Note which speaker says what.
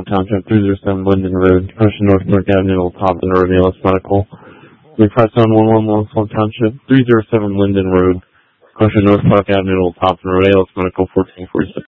Speaker 1: Westmont Township, 307 Linden Road, Ocean North Newark Avenue, Old Tompkins Road, ALS Medical. We press on 111 Westmont Township, 307 Linden Road, Ocean North Park Avenue, Old Tompkins Road, ALS Medical, 1446.